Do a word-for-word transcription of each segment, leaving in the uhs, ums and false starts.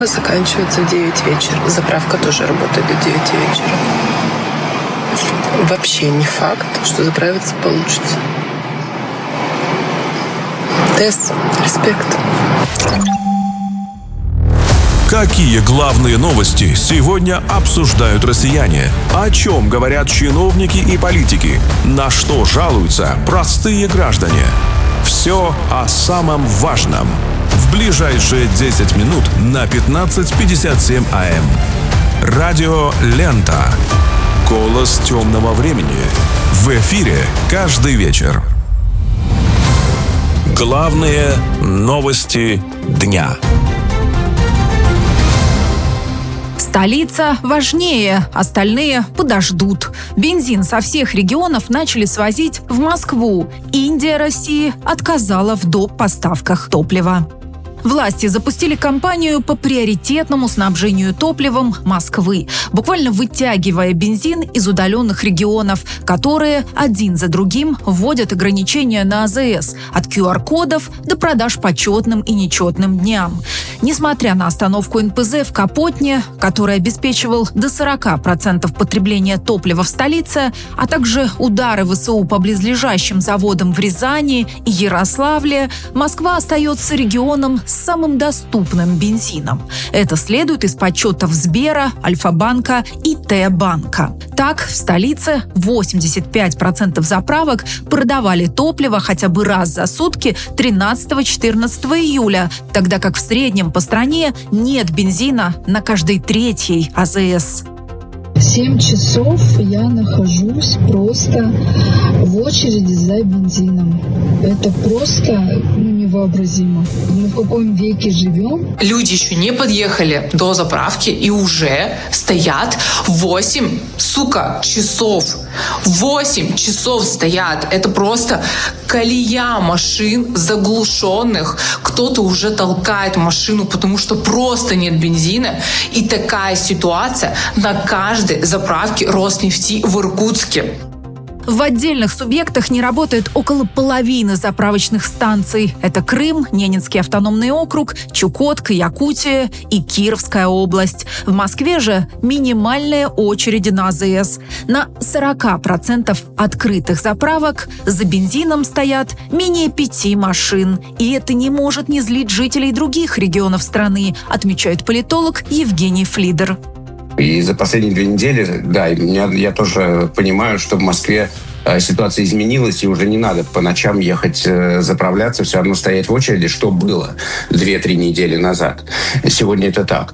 Заканчивается в девять вечера. Заправка тоже работает до девяти вечера. Вообще не факт, что заправиться получится. Тесс, респект. Какие главные новости сегодня обсуждают россияне? О чем говорят чиновники и политики? На что жалуются простые граждане? Все о самом важном. В ближайшие десять минут на пятнадцать пятьдесят семь АМ. Радио «Лента». Голос темного времени. В эфире каждый вечер. Главные новости дня. Столица важнее, остальные подождут. Бензин со всех регионов начали свозить в Москву. Индия России отказала в доп. Поставках топлива. Власти запустили кампанию по приоритетному снабжению топливом Москвы, буквально вытягивая бензин из удаленных регионов, которые один за другим вводят ограничения на АЗС от ку ар кодов до продаж по четным и нечетным дням. Несмотря на остановку эн пэ зэ в Капотне, который обеспечивал до сорок процентов потребления топлива в столице, а также удары вэ эс у по близлежащим заводам в Рязани и Ярославле, Москва остается регионом с самым доступным бензином. Это следует из подсчетов Сбера, Альфа-банка и Т-банка. Так, в столице восемьдесят пять процентов заправок продавали топливо хотя бы раз за сутки тринадцатого-четырнадцатого июля, тогда как в среднем по стране нет бензина на каждой третьей а зэ эс. Семь часов я нахожусь просто в очереди за бензином. Это просто ну, невообразимо. Мы в каком веке живем? Люди еще не подъехали до заправки и уже стоят восемь, сука, часов. восемь часов стоят. Это просто колея машин заглушенных. Кто-то уже толкает машину, потому что просто нет бензина. И такая ситуация на каждой заправке Роснефти в Иркутске. В отдельных субъектах не работает около половины заправочных станций. Это Крым, Ненецкий автономный округ, Чукотка, Якутия и Кировская область. В Москве же минимальные очереди на а зэ эс. На сорок процентов открытых заправок за бензином стоят менее пяти машин. И это не может не злить жителей других регионов страны, отмечает политолог Евгений Флидер. И за последние две недели, да, я, я тоже понимаю, что в Москве ситуация изменилась, и уже не надо по ночам ехать заправляться, все равно стоять в очереди, что было две-три недели назад. Сегодня это так.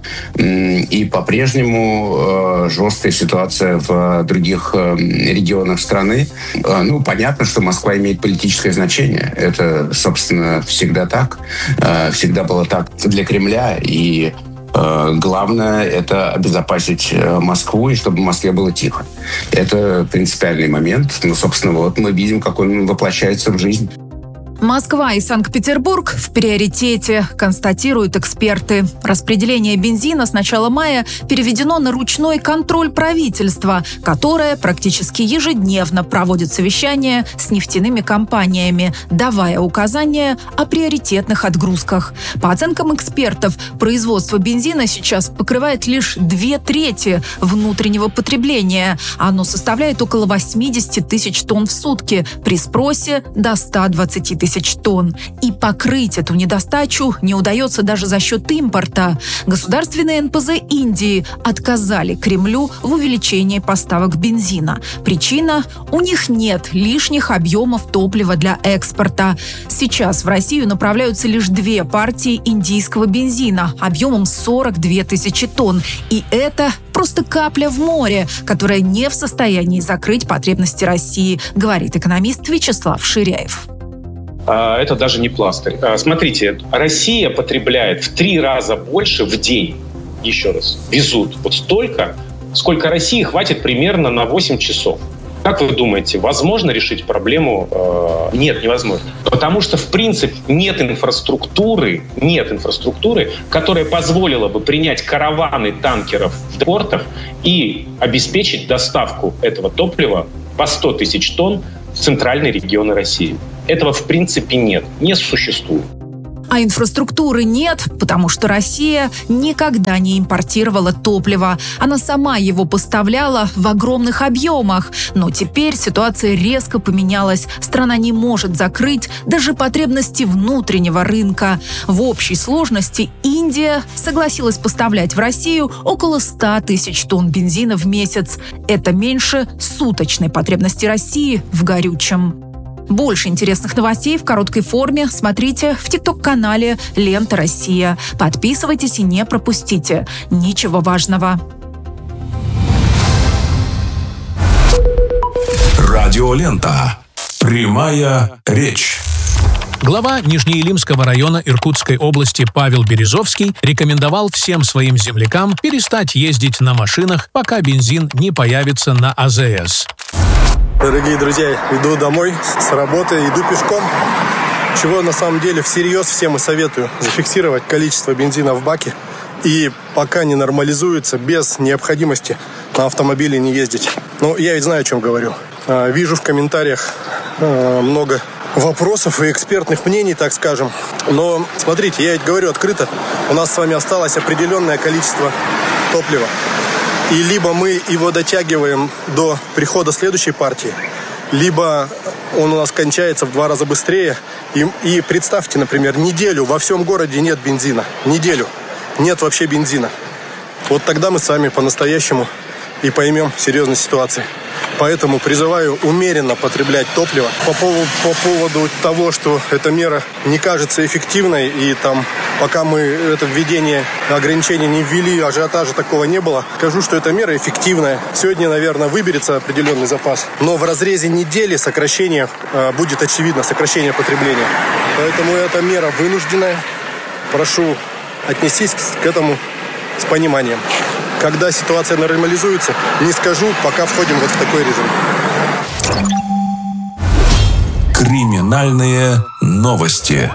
И по-прежнему жесткая ситуация в других регионах страны. Ну, понятно, что Москва имеет политическое значение. Это, собственно, всегда так. Всегда было так для Кремля, и главное – это обезопасить Москву, и чтобы в Москве было тихо. Это принципиальный момент. Ну, собственно, вот мы видим, как он воплощается в жизнь. Москва и Санкт-Петербург в приоритете, констатируют эксперты. Распределение бензина с начала мая переведено на ручной контроль правительства, которое практически ежедневно проводит совещания с нефтяными компаниями, давая указания о приоритетных отгрузках. По оценкам экспертов, производство бензина сейчас покрывает лишь две трети внутреннего потребления. Оно составляет около восемьдесят тысяч тонн в сутки, при спросе до ста двадцати тысяч тонн. И покрыть эту недостачу не удается даже за счет импорта. Государственные эн пэ зэ Индии отказали Кремлю в увеличении поставок бензина. Причина – у них нет лишних объемов топлива для экспорта. Сейчас в Россию направляются лишь две партии индийского бензина объемом сорок две тысячи тонн. И это просто капля в море, которая не в состоянии закрыть потребности России, говорит экономист Вячеслав Ширяев. Это даже не пластырь. Смотрите, Россия потребляет в три раза больше в день. Еще раз, везут вот столько, сколько России хватит примерно на восемь часов. Как вы думаете, возможно решить проблему? Нет, невозможно. Потому что, в принципе, нет инфраструктуры, нет инфраструктуры, которая позволила бы принять караваны танкеров в портах и обеспечить доставку этого топлива по сто тысяч тонн в центральные регионы России. Этого в принципе нет, не существует. А инфраструктуры нет, потому что Россия никогда не импортировала топливо. Она сама его поставляла в огромных объемах. Но теперь ситуация резко поменялась. Страна не может закрыть даже потребности внутреннего рынка. В общей сложности Индия согласилась поставлять в Россию около ста тысяч тонн бензина в месяц. Это меньше суточной потребности России в горючем. Больше интересных новостей в короткой форме смотрите в тикток-канале «Лента Россия». Подписывайтесь и не пропустите ничего важного. Радиолента. Прямая речь. Глава Нижнеилимского района Иркутской области Павел Березовский рекомендовал всем своим землякам перестать ездить на машинах, пока бензин не появится на А Зэ Эс. Дорогие друзья, иду домой с работы, иду пешком. Чего на самом деле всерьез всем и советую. Зафиксировать количество бензина в баке. И пока не нормализуется, без необходимости на автомобиле не ездить. Ну, я ведь знаю, о чем говорю. Вижу в комментариях много вопросов и экспертных мнений, так скажем. Но смотрите, я ведь говорю открыто. У нас с вами осталось определенное количество топлива. И либо мы его дотягиваем до прихода следующей партии, либо он у нас кончается в два раза быстрее. И, и представьте, например, неделю во всем городе нет бензина. Неделю нет вообще бензина. Вот тогда мы с вами по-настоящему и поймем серьезность ситуации. Поэтому призываю умеренно потреблять топливо. По поводу, по поводу того, что эта мера не кажется эффективной, и там, пока мы это введение ограничений не ввели, ажиотажа такого не было, скажу, что эта мера эффективная. Сегодня, наверное, выберется определенный запас, но в разрезе недели сокращение э, будет очевидно, сокращение потребления. Поэтому эта мера вынужденная. Прошу отнестись к этому с пониманием. Когда ситуация нормализуется, не скажу, пока входим вот в такой режим. Криминальные новости.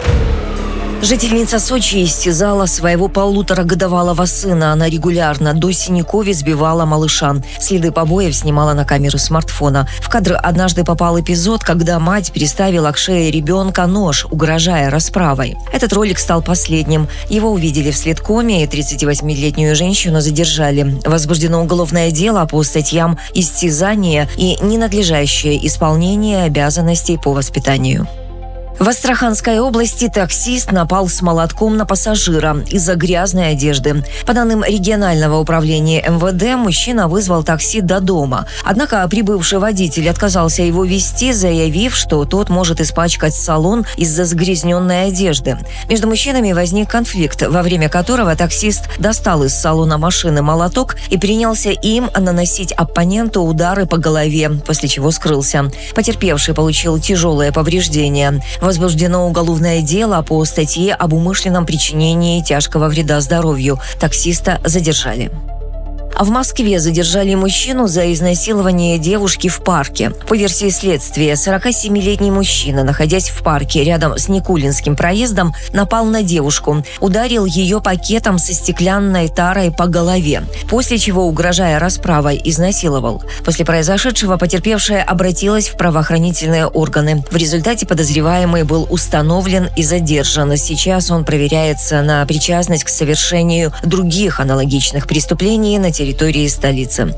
Жительница Сочи истязала своего полуторагодовалого сына. Она регулярно до синяков избивала малыша. Следы побоев снимала на камеру смартфона. В кадр однажды попал эпизод, когда мать приставила к шее ребенка нож, угрожая расправой. Этот ролик стал последним. Его увидели в следкоме, и тридцативосьмилетнюю женщину задержали. Возбуждено уголовное дело по статьям истязание и ненадлежащее исполнение обязанностей по воспитанию. В Астраханской области таксист напал с молотком на пассажира из-за грязной одежды. По данным регионального управления Эм Вэ Дэ, мужчина вызвал такси до дома. Однако прибывший водитель отказался его везти, заявив, что тот может испачкать салон из-за загрязненной одежды. Между мужчинами возник конфликт, во время которого таксист достал из салона машины молоток и принялся им наносить оппоненту удары по голове, после чего скрылся. Потерпевший получил тяжелые повреждения. Возбуждено уголовное дело по статье об умышленном причинении тяжкого вреда здоровью. Таксиста задержали. А в Москве задержали мужчину за изнасилование девушки в парке. По версии следствия, сорокасемилетний мужчина, находясь в парке рядом с Никулинским проездом, напал на девушку, ударил ее пакетом со стеклянной тарой по голове, после чего, угрожая расправой, изнасиловал. После произошедшего потерпевшая обратилась в правоохранительные органы. В результате подозреваемый был установлен и задержан. Сейчас он проверяется на причастность к совершению других аналогичных преступлений на территории территории столицы.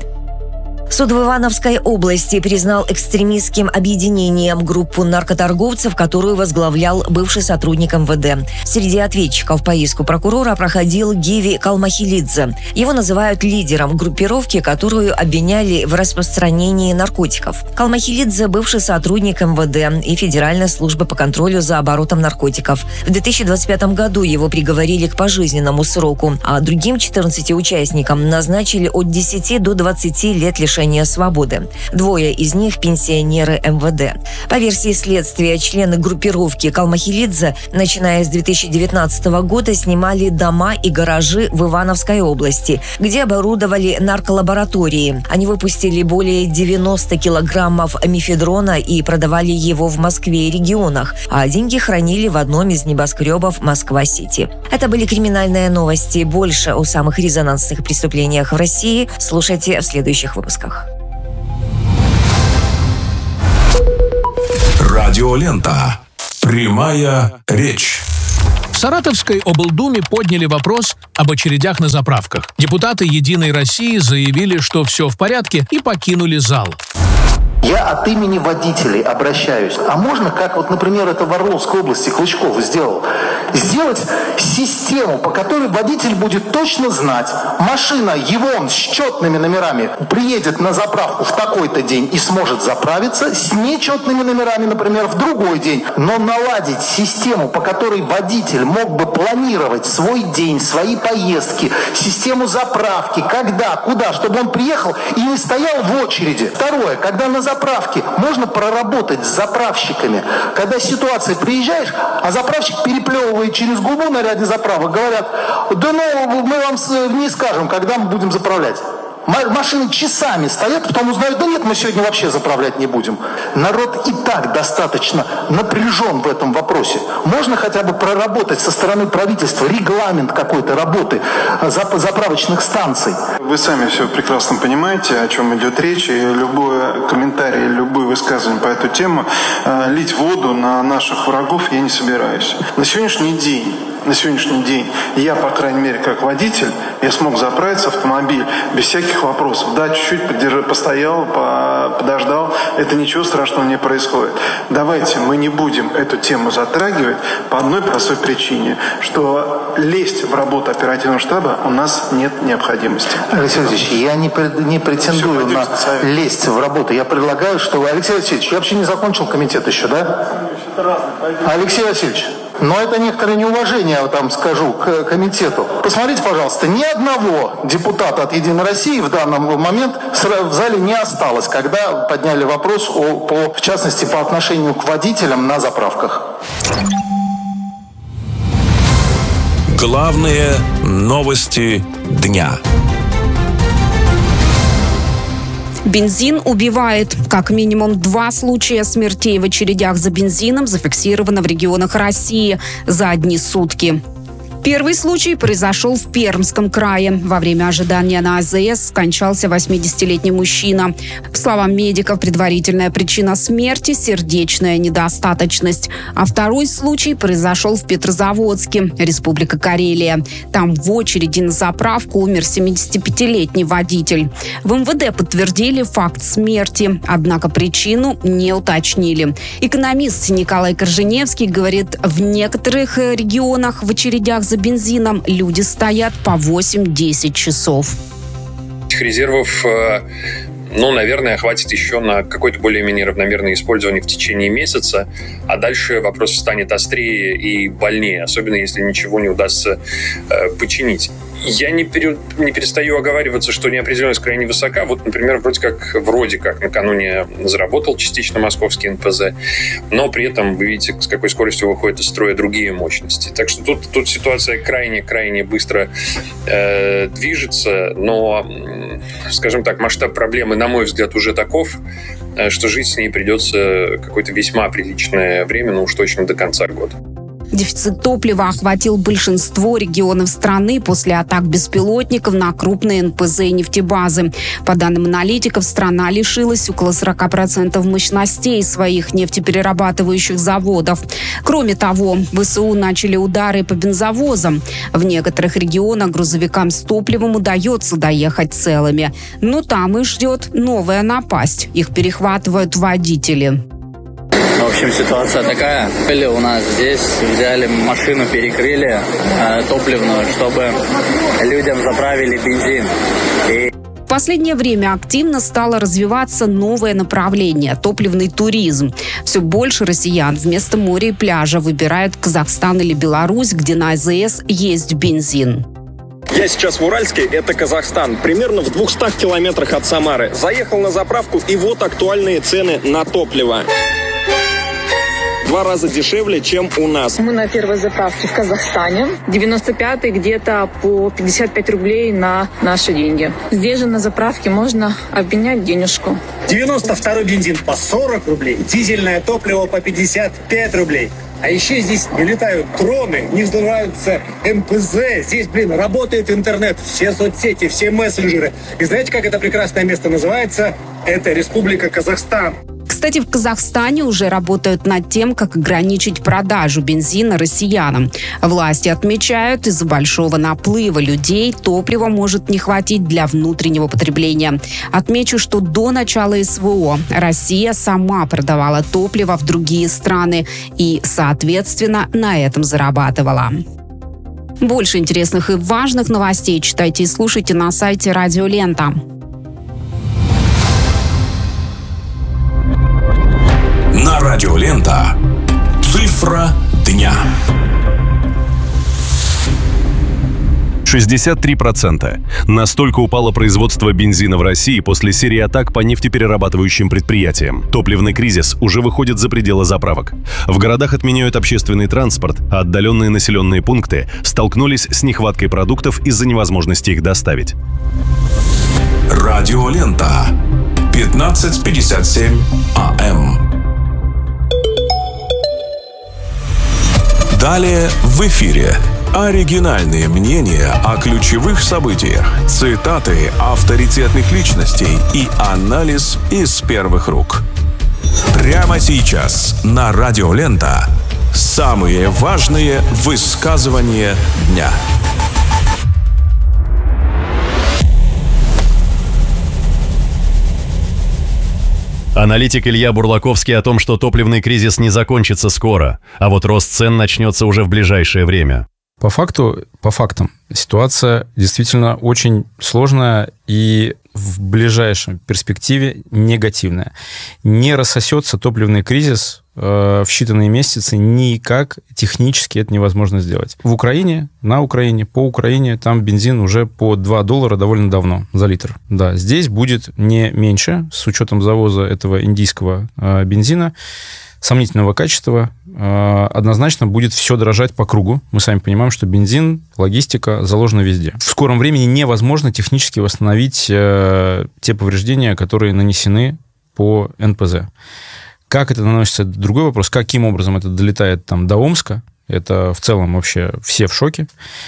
Суд в Ивановской области признал экстремистским объединением группу наркоторговцев, которую возглавлял бывший сотрудник Эм Вэ Дэ. Среди ответчиков по иску прокурора проходил Гиви Калмахилидзе. Его называют лидером группировки, которую обвиняли в распространении наркотиков. Калмахилидзе – бывший сотрудник Эм Вэ Дэ и Федеральной службы по контролю за оборотом наркотиков. В две тысячи двадцать пятом году его приговорили к пожизненному сроку, а другим четырнадцати участникам назначили от десяти до двадцати лет лишения свободы. Двое из них – пенсионеры Эм Вэ Дэ. По версии следствия, члены группировки Калмахилидзе, начиная с две тысячи девятнадцатого года, снимали дома и гаражи в Ивановской области, где оборудовали нарколаборатории. Они выпустили более девяноста килограммов мефедрона и продавали его в Москве и регионах, а деньги хранили в одном из небоскребов Москва-Сити. Это были криминальные новости. Больше о самых резонансных преступлениях в России слушайте в следующих выпусках. Радиолента. Прямая речь. Саратовской облдуме подняли вопрос об очередях на заправках. Депутаты «Единой России» заявили, что все в порядке, и покинули зал. Я от имени водителей обращаюсь. А можно, как вот, например, это в Орловской области Клычков сделал, сделать систему, по которой водитель будет точно знать, машина его с четными номерами приедет на заправку в такой-то день и сможет заправиться, с нечетными номерами, например, в другой день. Но наладить систему, по которой водитель мог бы планировать свой день, свои поездки, систему заправки, когда, куда, чтобы он приехал и не стоял в очереди. Второе, когда на заправке заправки можно проработать с заправщиками. Когда ситуация, приезжаешь, а заправщик переплевывает через губу на ряде заправок, говорят, да ну, мы вам не скажем, когда мы будем заправлять. Машины часами стоят, потом узнают, да нет, мы сегодня вообще заправлять не будем. Народ и так достаточно напряжен в этом вопросе. Можно хотя бы проработать со стороны правительства регламент какой-то работы заправочных станций. Вы сами все прекрасно понимаете, о чем идет речь, и любой комментарий, любое высказывание по эту тему, лить воду на наших врагов я не собираюсь. На сегодняшний день На сегодняшний день я, по крайней мере, как водитель, я смог заправиться автомобиль без всяких вопросов. Да, чуть-чуть подерж... постоял, по... подождал, это ничего страшного не происходит. Давайте мы не будем эту тему затрагивать по одной простой причине, что лезть в работу оперативного штаба у нас нет необходимости. Алексей Алексеевич, я не, не претендую на лезть в работу. Я предлагаю, что... Алексей Алексеевич, я вообще не закончил комитет еще, да? Алексей Васильевич, но это некоторое неуважение, я там скажу, к комитету. Посмотрите, пожалуйста, ни одного депутата от «Единой России» в данный момент в зале не осталось, когда подняли вопрос, о, по, в частности, по отношению к водителям на заправках. Главные новости дня. Бензин убивает. Как минимум два случая смертей в очередях за бензином зафиксировано в регионах России за одни сутки. Первый случай произошел в Пермском крае. Во время ожидания на АЗС скончался восьмидесятилетний мужчина. По словам медиков, предварительная причина смерти – сердечная недостаточность. А второй случай произошел в Петрозаводске, Республика Карелия. Там в очереди на заправку умер семидесятипятилетний водитель. В МВД подтвердили факт смерти, однако причину не уточнили. Экономист Николай Корженевский говорит, в некоторых регионах в очередях за бензином люди стоят по восемь-десять часов. Этих резервов, ну, наверное, хватит еще на какое-то более-менее равномерное использование в течение месяца, а дальше вопрос станет острее и больнее, особенно если ничего не удастся э, починить. Я не, пере, не перестаю оговариваться, что неопределенность крайне высока. Вот, например, вроде как, вроде как накануне заработал частично московский эн пэ зэ, но при этом вы видите, с какой скоростью выходят из строя другие мощности. Так что тут, тут ситуация крайне-крайне быстро э, движется, но, скажем так, масштаб проблемы, на мой взгляд, уже таков, что жить с ней придется какое-то весьма приличное время, но уж точно до конца года. Дефицит топлива охватил большинство регионов страны после атак беспилотников на крупные эн пэ зэ и нефтебазы. По данным аналитиков, страна лишилась около сорок процентов мощностей своих нефтеперерабатывающих заводов. Кроме того, вэ эс у начали удары по бензовозам. В некоторых регионах грузовикам с топливом удается доехать целыми. Но там их ждет новая напасть. Их перехватывают водители. В общем, ситуация такая. Были у нас здесь, взяли машину, перекрыли э, топливную, чтобы людям заправили бензин. И... В последнее время активно стало развиваться новое направление – топливный туризм. Все больше россиян вместо моря и пляжа выбирают Казахстан или Беларусь, где на а зэ эс есть бензин. Я сейчас в Уральске, это Казахстан, примерно в двухстах километрах от Самары. Заехал на заправку, и вот актуальные цены на топливо. Два раза дешевле, чем у нас. Мы на первой заправке в Казахстане. девяносто пятый где-то по пятьдесят пять рублей на наши деньги. Здесь же на заправке можно обменять денежку. девяносто второй бензин по сорок рублей, дизельное топливо по пятьдесят пять рублей. А еще здесь не летают дроны, не взрываются эн пэ зэ. Здесь, блин, работает интернет, все соцсети, все мессенджеры. И знаете, как это прекрасное место называется? Это Республика Казахстан. Кстати, в Казахстане уже работают над тем, как ограничить продажу бензина россиянам. Власти отмечают, из-за большого наплыва людей топлива может не хватить для внутреннего потребления. Отмечу, что до начала СВО Россия сама продавала топливо в другие страны и, соответственно, на этом зарабатывала. Больше интересных и важных новостей читайте и слушайте на сайте Радио Лента. На Радио Лента. Цифра дня. шестьдесят три процента. Настолько упало производство бензина в России после серии атак по нефтеперерабатывающим предприятиям. Топливный кризис уже выходит за пределы заправок. В городах отменяют общественный транспорт, а отдаленные населенные пункты столкнулись с нехваткой продуктов из-за невозможности их доставить. Радио Лента. пятнадцать пятьдесят семь АМ. Далее в эфире. Оригинальные мнения о ключевых событиях, цитаты авторитетных личностей и анализ из первых рук. Прямо сейчас на Радио Лента самые важные высказывания дня. Аналитик Илья Бурлаковский о том, что топливный кризис не закончится скоро, а вот рост цен начнется уже в ближайшее время. По факту, по фактам, ситуация действительно очень сложная и в ближайшей перспективе негативная. Не рассосется топливный кризис э, в считанные месяцы, никак технически это невозможно сделать. В Украине, на Украине, по Украине, там бензин уже по два доллара довольно давно за литр. Да, здесь будет не меньше, с учетом завоза этого индийского э, бензина, сомнительного качества, однозначно будет все дорожать по кругу. Мы сами понимаем, что бензин, логистика заложена везде. В скором времени невозможно технически восстановить те повреждения, которые нанесены по эн пэ зэ. Как это наносится, это другой вопрос. Каким образом это долетает там до Омска, это в целом вообще все в шоке.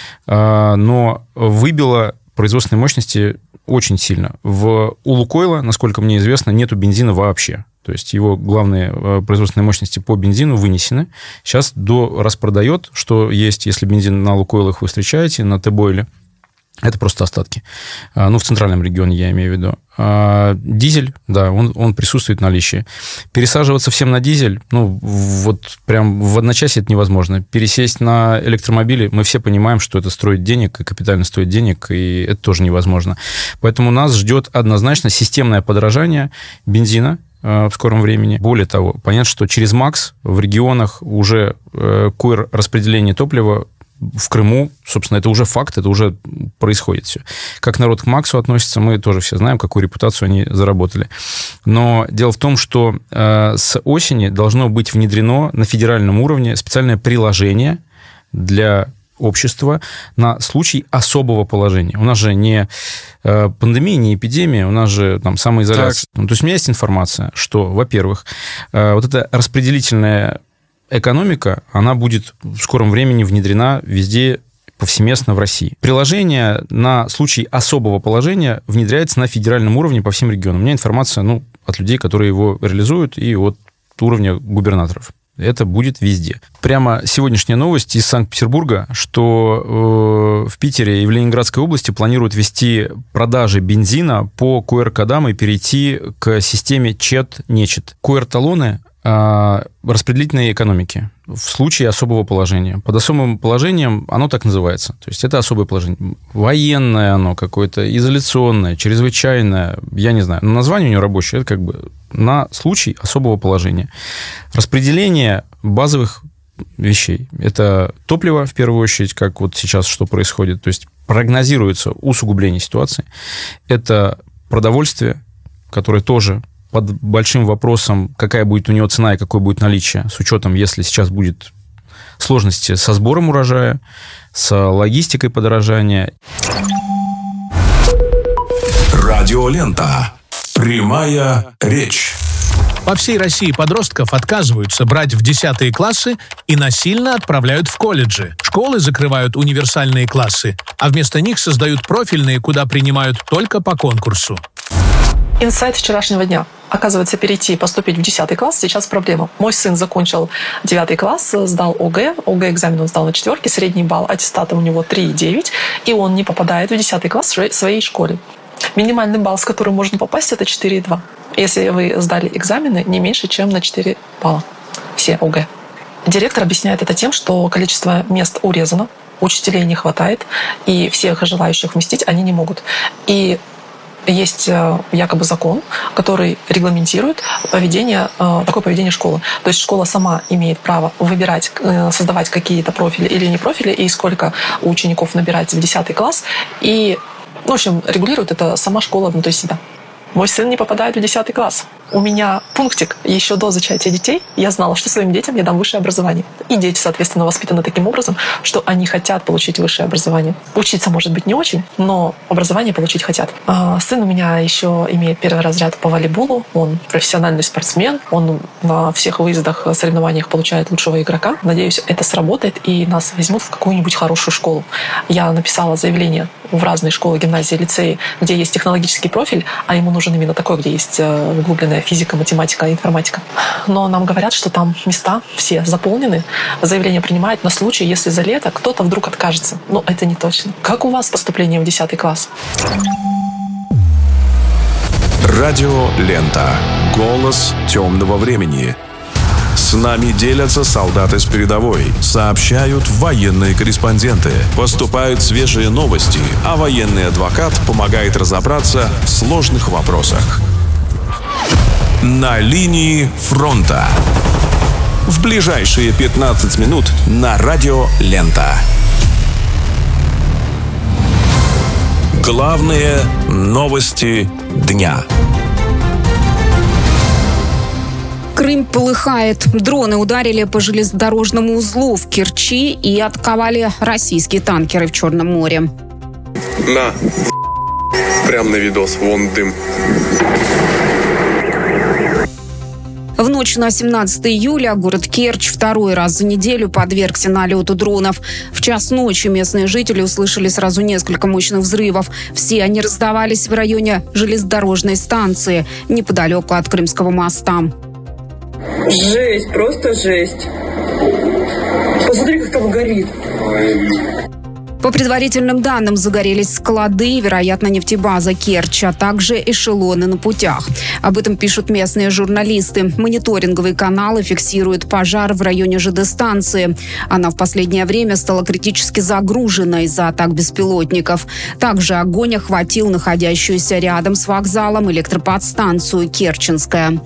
Но выбило производственные мощности очень сильно. В, у Лукойла, насколько мне известно, нету бензина вообще. То есть его главные производственные мощности по бензину вынесены. Сейчас до распродает, что есть, если бензин на Лукойлах вы встречаете, на Т-бойле. Это просто остатки. Ну, в центральном регионе я имею в виду. А дизель, да, он, он присутствует в наличии. Пересаживаться всем на дизель, ну, вот прям в одночасье это невозможно. Пересесть на электромобили, мы все понимаем, что это стоит денег, и капитально стоит денег, и это тоже невозможно. Поэтому нас ждет однозначно системное подорожание бензина в скором времени. Более того, понятно, что через МАКС в регионах уже кур распределение топлива в Крыму, собственно, это уже факт, это уже происходит все. Как народ к МАКСу относится, мы тоже все знаем, какую репутацию они заработали. Но дело в том, что э, с осени должно быть внедрено на федеральном уровне специальное приложение для общества на случай особого положения. У нас же не э, пандемия, не эпидемия, у нас же там самоизоляция. Ну, то есть у меня есть информация, что, во-первых, э, вот эта распределительная экономика, она будет в скором времени внедрена везде повсеместно в России. Приложение на случай особого положения внедряется на федеральном уровне по всем регионам. У меня информация, ну, от людей, которые его реализуют, и от уровня губернаторов. Это будет везде. Прямо сегодняшняя новость из Санкт-Петербурга, что э, в Питере и в Ленинградской области планируют ввести продажи бензина по ку эр-кодам и перейти к системе ЧЕТ-НЕЧЕТ. ку эр-талоны распределительной экономики в случае особого положения. Под особым положением оно так называется. То есть это особое положение. Военное оно какое-то, изоляционное, чрезвычайное, я не знаю. Но название у него рабочее, это как бы на случай особого положения. Распределение базовых вещей. Это топливо, в первую очередь, как вот сейчас что происходит. То есть прогнозируется усугубление ситуации. Это продовольствие, которое тоже под большим вопросом, какая будет у него цена и какое будет наличие, с учетом, если сейчас будет сложности со сбором урожая, с логистикой подорожания. Радиолента. Прямая речь. По всей России подростков отказываются брать в десятые классы и насильно отправляют в колледжи. Школы закрывают универсальные классы, а вместо них создают профильные, куда принимают только по конкурсу. Инсайт вчерашнего дня. Оказывается, перейти и поступить в десятый класс сейчас проблема. Мой сын закончил девятый класс, сдал ОГЭ. ОГЭ экзамен он сдал на четверке, средний балл аттестата у него три и девять, и он не попадает в десятый класс в своей школе. Минимальный балл, с которым можно попасть, это четыре и два. Если вы сдали экзамены не меньше, чем на четыре балла. Все ОГЭ. Директор объясняет это тем, что количество мест урезано, учителей не хватает, и всех желающих вместить они не могут. И есть якобы закон, который регламентирует поведение, такое поведение школы. То есть школа сама имеет право выбирать, создавать какие-то профили или не профили, и сколько у учеников набирать в десятый класс. И, в общем, регулирует это сама школа внутри себя. Мой сын не попадает в десятый класс. У меня пунктик еще до зачатия детей. Я знала, что своим детям я дам высшее образование. И дети, соответственно, воспитаны таким образом, что они хотят получить высшее образование. Учиться, может быть, не очень, но образование получить хотят. А сын у меня еще имеет первый разряд по волейболу. Он профессиональный спортсмен. Он на всех выездах, соревнованиях получает лучшего игрока. Надеюсь, это сработает и нас возьмут в какую-нибудь хорошую школу. Я написала заявление в разные школы, гимназии, лицеи, где есть технологический профиль, а ему нужен именно такой, где есть углубленная физика, математика, информатика. Но нам говорят, что там места все заполнены. Заявление принимают на случай, если за лето кто-то вдруг откажется. Но это не точно. Как у вас поступление в десятый класс? Радио «Лента». Голос темного времени. С нами делятся солдаты с передовой, сообщают военные корреспонденты, поступают свежие новости, а военный адвокат помогает разобраться в сложных вопросах. На линии фронта. В ближайшие пятнадцать минут на радио «Лента». Главные новости дня. Крым полыхает. Дроны ударили по железнодорожному узлу в Керчи и атаковали российские танкеры в Черном море. На, прям на видос, вон дым. В ночь на семнадцатое июля город Керчь второй раз за неделю подвергся налету дронов. В час ночи местные жители услышали сразу несколько мощных взрывов. Все они раздавались в районе железнодорожной станции, неподалеку от Крымского моста. Жесть, просто жесть. Посмотри, как там горит. По предварительным данным, загорелись склады, вероятно, нефтебаза Керчь, а также эшелоны на путях. Об этом пишут местные журналисты. Мониторинговые каналы фиксируют пожар в районе ЖД-станции. Она в последнее время стала критически загружена из-за атак беспилотников. Также огонь охватил находящуюся рядом с вокзалом электроподстанцию «Керченская».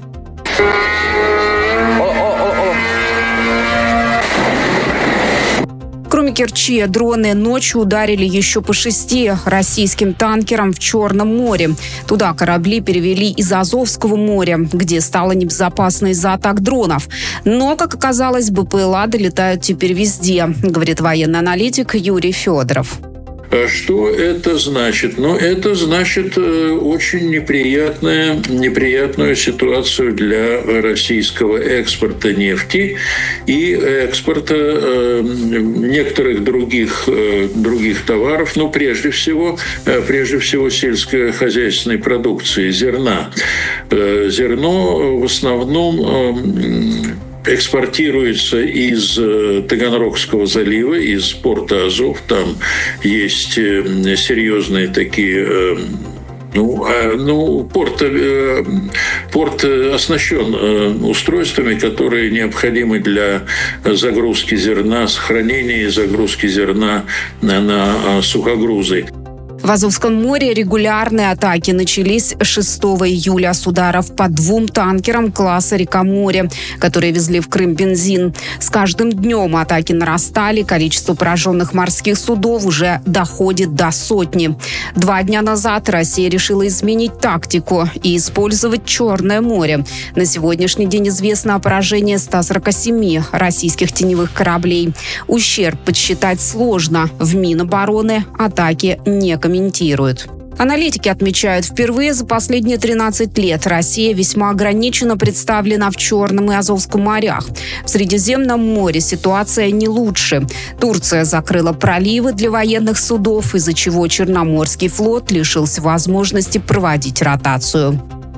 Кроме Керчи, дроны ночью ударили еще по шести российским танкерам в Черном море. Туда корабли перевели из Азовского моря, где стало небезопасно из-за атак дронов. Но, как оказалось, БПЛА долетают теперь везде, говорит военный аналитик Юрий Федоров. Что это значит? Ну, это значит очень неприятная, неприятную ситуацию для российского экспорта нефти и экспорта э, некоторых других, э, других товаров, ну, прежде всего, э, прежде всего сельскохозяйственной продукции, зерна. Э, зерно в основном э, экспортируется из Таганрогского залива, из порта Азов. Там есть серьезные такие... Ну, ну порт, порт оснащен устройствами, которые необходимы для загрузки зерна, сохранения и загрузки зерна на сухогрузы. В Азовском море регулярные атаки начались шестого июля с ударов по двум танкерам класса «Река-море», которые везли в Крым бензин. С каждым днем атаки нарастали, количество пораженных морских судов уже доходит до сотни. Два дня назад Россия решила изменить тактику и использовать Черное море. На сегодняшний день известно о поражении ста сорока семи российских теневых кораблей. Ущерб подсчитать сложно. В Минобороны атаки не комментируют. Аналитики отмечают, впервые за последние тринадцать лет Россия весьма ограниченно представлена в Черном и Азовском морях. В Средиземном море ситуация не лучше. Турция закрыла проливы для военных судов, из-за чего Черноморский флот лишился возможности проводить ротацию.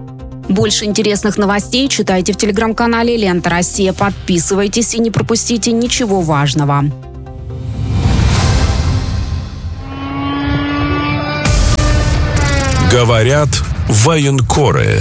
Больше интересных новостей читайте в телеграм-канале «Лента Россия». Подписывайтесь и не пропустите ничего важного. Говорят военкоры.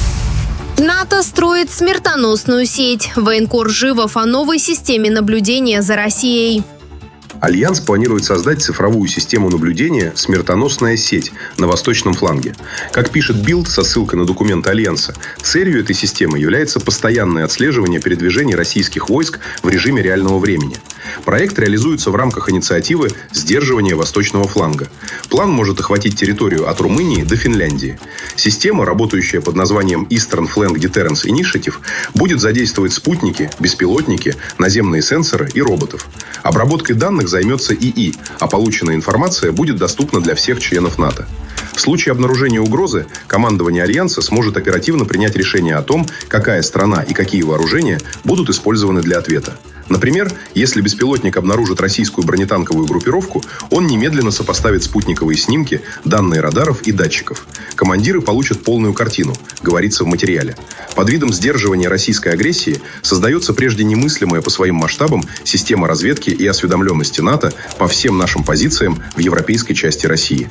НАТО строит смертоносную сеть. Военкор Живов о новой системе наблюдения за Россией. Альянс планирует создать цифровую систему наблюдения «Смертоносная сеть» на восточном фланге. Как пишет Билд со ссылкой на документы Альянса, целью этой системы является постоянное отслеживание передвижений российских войск в режиме реального времени. Проект реализуется в рамках инициативы «Сдерживание восточного фланга». План может охватить территорию от Румынии до Финляндии. Система, работающая под названием Eastern Flank Deterrence Initiative, будет задействовать спутники, беспилотники, наземные сенсоры и роботов. Обработкой данных займется ИИ, а полученная информация будет доступна для всех членов НАТО. В случае обнаружения угрозы командование Альянса сможет оперативно принять решение о том, какая страна и какие вооружения будут использованы для ответа. Например, если беспилотник обнаружит российскую бронетанковую группировку, он немедленно сопоставит спутниковые снимки, данные радаров и датчиков. Командиры получат полную картину, говорится в материале. Под видом сдерживания российской агрессии создается прежде немыслимая по своим масштабам система разведки и осведомленности НАТО по всем нашим позициям в европейской части России.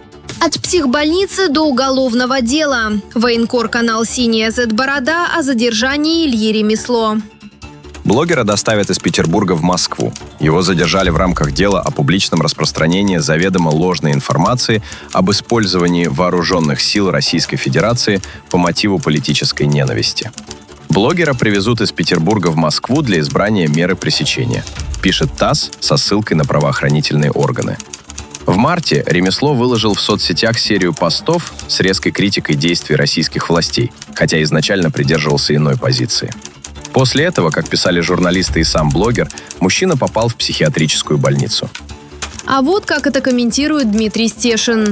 От психбольницы до уголовного дела. Военкор канал «Синяя зет-борода» о задержании Ильи Ремесло. Блогера доставят из Петербурга в Москву. Его задержали в рамках дела о публичном распространении заведомо ложной информации об использовании вооруженных сил Российской Федерации по мотиву политической ненависти. Блогера привезут из Петербурга в Москву для избрания меры пресечения, пишет ТАСС со ссылкой на правоохранительные органы. В марте Ремесло выложил в соцсетях серию постов с резкой критикой действий российских властей, хотя изначально придерживался иной позиции. После этого, как писали журналисты и сам блогер, мужчина попал в психиатрическую больницу. А вот как это комментирует Дмитрий Стешин.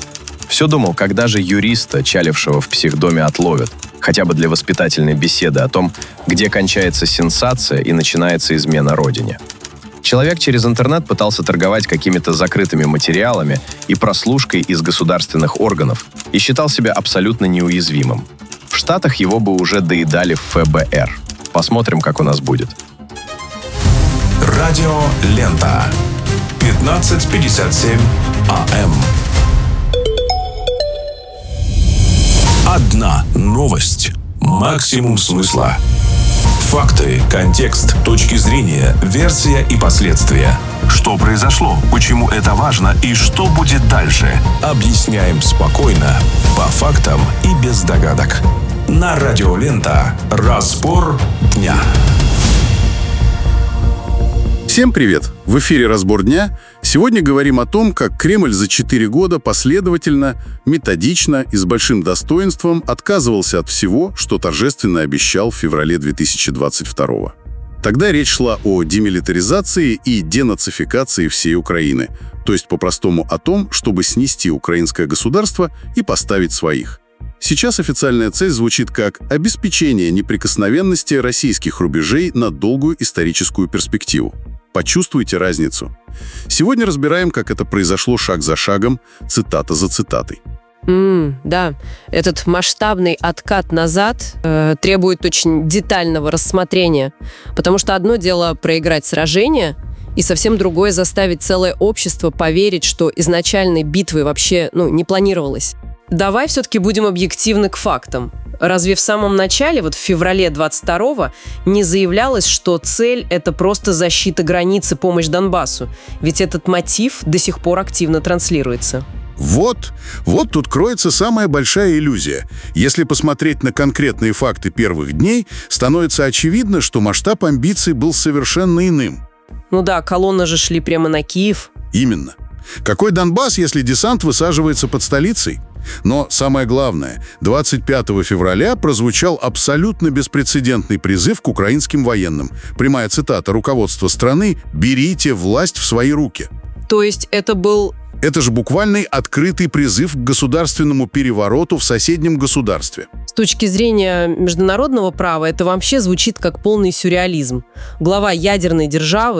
Все думал, когда же юриста, чалившего в психдоме, отловят, хотя бы для воспитательной беседы о том, где кончается сенсация и начинается измена родине. Человек через интернет пытался торговать какими-то закрытыми материалами и прослушкой из государственных органов и считал себя абсолютно неуязвимым. В Штатах его бы уже доедали в эф бэ эр. Посмотрим, как у нас будет. Радио «Лента». пятнадцать пятьдесят семь а эм. Одна новость. Максимум смысла. Факты, контекст, точки зрения, версия и последствия. Что произошло, почему это важно и что будет дальше. Объясняем спокойно, по фактам и без догадок. На Радио «Лента». Разбор дня. Всем привет! В эфире «Разбор дня». Сегодня говорим о том, как Кремль за четыре года последовательно, методично и с большим достоинством отказывался от всего, что торжественно обещал в феврале две тысячи двадцать второго. Тогда речь шла о демилитаризации и денацификации всей Украины, то есть по-простому о том, чтобы снести украинское государство и поставить своих. Сейчас официальная цель звучит как обеспечение неприкосновенности российских рубежей на долгую историческую перспективу. Почувствуйте разницу. Сегодня разбираем, как это произошло шаг за шагом, цитата за цитатой. Mm, да, этот масштабный откат назад э, требует очень детального рассмотрения, потому что одно дело проиграть сражение, и совсем другое заставить целое общество поверить, что изначальной битвы вообще ну, не планировалось. Давай все-таки будем объективны к фактам. Разве в самом начале, вот в феврале двадцать второго, не заявлялось, что цель – это просто защита границы, помощь Донбассу? Ведь этот мотив до сих пор активно транслируется. Вот, вот тут кроется самая большая иллюзия. Если посмотреть на конкретные факты первых дней, становится очевидно, что масштаб амбиций был совершенно иным. Ну да, колонны же шли прямо на Киев. Именно. Какой Донбасс, если десант высаживается под столицей? Но самое главное, двадцать пятого февраля прозвучал абсолютно беспрецедентный призыв к украинским военным. Прямая цитата руководства страны «Берите власть в свои руки». То есть это был... Это же буквальный открытый призыв к государственному перевороту в соседнем государстве. С точки зрения международного права это вообще звучит как полный сюрреализм. Глава ядерной державы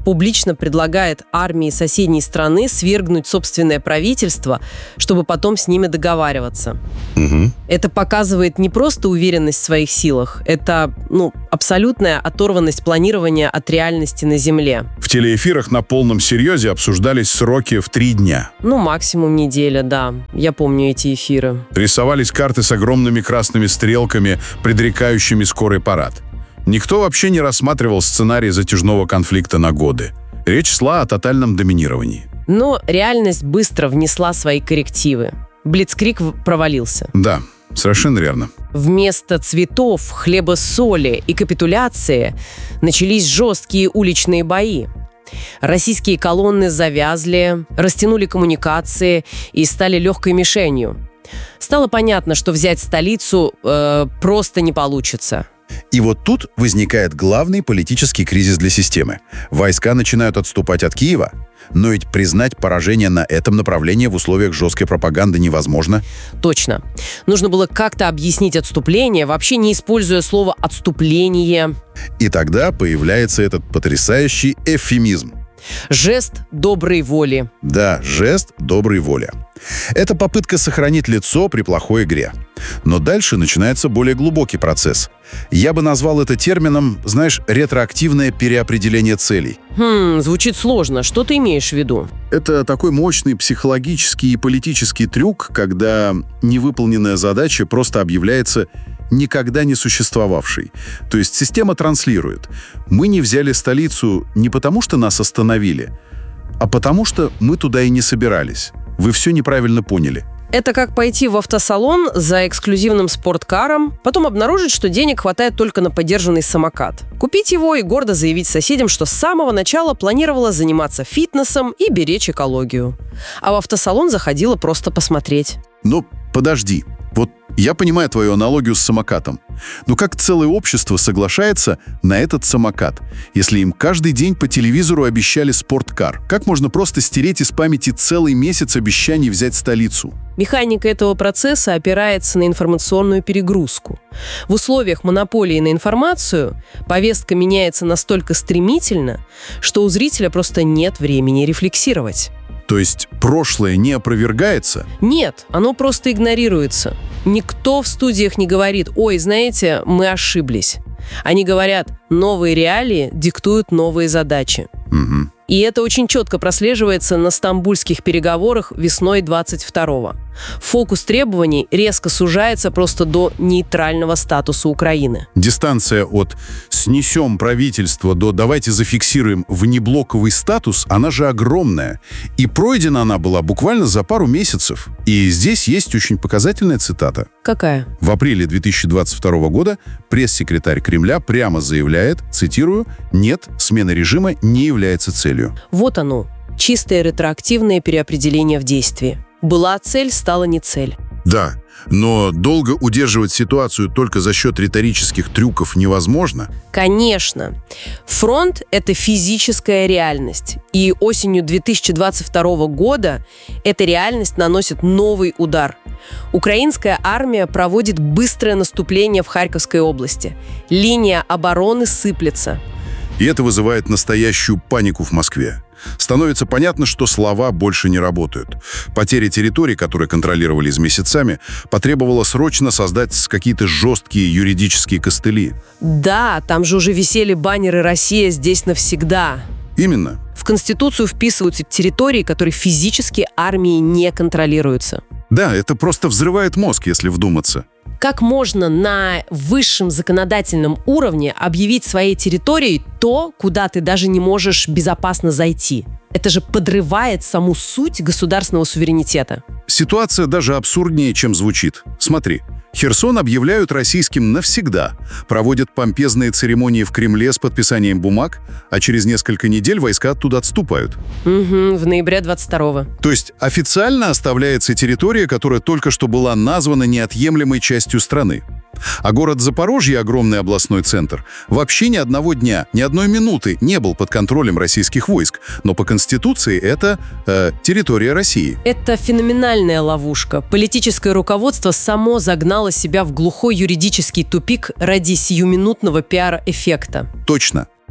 публично предлагает армии соседней страны свергнуть собственное правительство, чтобы потом с ними договариваться. Угу. Это показывает не просто уверенность в своих силах, это ну, абсолютная оторванность планирования от реальности на земле. В телеэфирах на полном серьезе обсуждались сроки в три дня. Ну, максимум неделя, да. Я помню эти эфиры. Рисовались карты с огромными красными стрелками, предрекающими скорый парад. Никто вообще не рассматривал сценарий затяжного конфликта на годы. Речь шла о тотальном доминировании. Но реальность быстро внесла свои коррективы. Блицкриг провалился. Да, совершенно верно. Вместо цветов, хлеба, соли и капитуляции начались жесткие уличные бои. Российские колонны завязли, растянули коммуникации и стали легкой мишенью. Стало понятно, что взять столицу э, просто не получится. И вот тут возникает главный политический кризис для системы. Войска начинают отступать от Киева, но ведь признать поражение на этом направлении в условиях жесткой пропаганды невозможно. Точно. Нужно было как-то объяснить отступление, вообще не используя слово «отступление». И тогда появляется этот потрясающий эвфемизм. Жест доброй воли. Да, жест доброй воли. Это попытка сохранить лицо при плохой игре. Но дальше начинается более глубокий процесс. Я бы назвал это термином, знаешь, ретроактивное переопределение целей. Хм, звучит сложно. Что ты имеешь в виду? Это такой мощный психологический и политический трюк, когда невыполненная задача просто объявляется никогда не существовавшей. То есть система транслирует: мы не взяли столицу не потому, что нас остановили, а потому что мы туда и не собирались. Вы все неправильно поняли. Это как пойти в автосалон за эксклюзивным спорткаром, потом обнаружить, что денег хватает только на подержанный самокат. Купить его и гордо заявить соседям, что с самого начала планировала заниматься фитнесом и беречь экологию. А в автосалон заходила просто посмотреть. Но подожди. Вот я понимаю твою аналогию с самокатом. Но как целое общество соглашается на этот самокат, если им каждый день по телевизору обещали спорткар? Как можно просто стереть из памяти целый месяц обещаний взять столицу? Механика этого процесса опирается на информационную перегрузку. В условиях монополии на информацию повестка меняется настолько стремительно, что у зрителя просто нет времени рефлексировать. То есть прошлое не опровергается? Нет, оно просто игнорируется. Никто в студиях не говорит: «Ой, знаете, мы ошиблись». Они говорят: новые реалии диктуют новые задачи. Угу. И это очень четко прослеживается на стамбульских переговорах весной двадцать второго. Фокус требований резко сужается просто до нейтрального статуса Украины. Дистанция от «снесем правительство» до «давайте зафиксируем внеблоковый статус», она же огромная. И пройдена она была буквально за пару месяцев. И здесь есть очень показательная цитата. Какая? В апреле две тысячи двадцать второго года пресс-секретарь Кремля прямо заявляет, цитирую: «Нет, смена режима не является целью». Вот оно, чистое ретроактивное переопределение в действии. Была цель, стала не цель. Да, но долго удерживать ситуацию только за счет риторических трюков невозможно. Конечно. Фронт – это физическая реальность. И осенью две тысячи двадцать второго года эта реальность наносит новый удар. Украинская армия проводит быстрое наступление в Харьковской области. Линия обороны сыплется. И это вызывает настоящую панику в Москве. Становится понятно, что слова больше не работают. Потеря территорий, которые контролировались месяцами, потребовала срочно создать какие-то жесткие юридические костыли. Да, там же уже висели баннеры «Россия здесь навсегда». Именно. В Конституцию вписываются территории, которые физически армией не контролируются. Да, это просто взрывает мозг, если вдуматься. Как можно на высшем законодательном уровне объявить своей территорией то, куда ты даже не можешь безопасно зайти? Это же подрывает саму суть государственного суверенитета. Ситуация даже абсурднее, чем звучит. Смотри. Херсон объявляют российским навсегда, проводят помпезные церемонии в Кремле с подписанием бумаг, а через несколько недель войска оттуда отступают. Угу, в ноябре двадцать второго. То есть официально оставляется территория, которая только что была названа неотъемлемой частью страны. А город Запорожье, огромный областной центр, вообще ни одного дня, ни одной минуты не был под контролем российских войск. Но по Конституции это э, территория России. Это феноменальная ловушка. Политическое руководство само загнало себя в глухой юридический тупик ради сиюминутного пиар-эффекта. Точно.